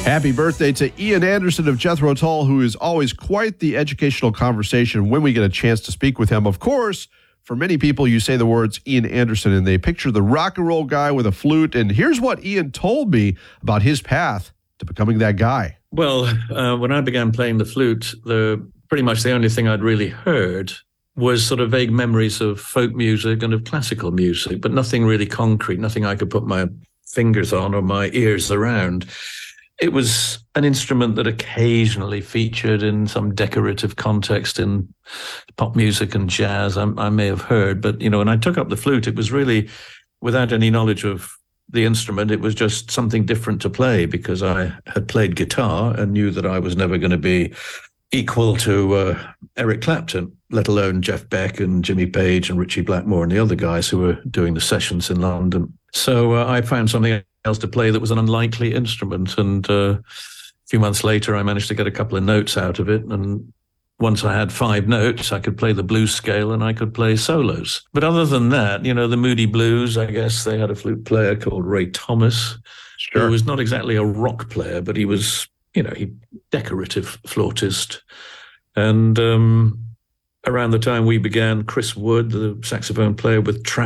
Happy birthday to Ian Anderson of Jethro Tull, who is always quite the educational conversation when we get a chance to speak with him. Of course, for many people, you say the words Ian Anderson and they picture the rock and roll guy with a flute. And here's what Ian told me about his path to becoming that guy. Well, when I began playing the flute, pretty much the only thing I'd really heard was sort of vague memories of folk music and of classical music, but nothing really concrete, nothing I could put my fingers on or my ears around. It was an instrument that occasionally featured in some decorative context in pop music and jazz. I may have heard, but, when I took up the flute, it was really without any knowledge of the instrument. It was just something different to play because I had played guitar and knew that I was never going to be equal to Eric Clapton, let alone Jeff Beck and Jimmy Page and Ritchie Blackmore and the other guys who were doing the sessions in London. So I found something else to play that was an unlikely instrument. And a few months later, I managed to get a couple of notes out of it. And once I had 5 notes, I could play the blues scale and I could play solos. But other than that, the Moody Blues, I guess they had a flute player called Ray Thomas, who was not exactly a rock player, but he was, he decorative flautist. And around the time we began, Chris Wood, the saxophone player with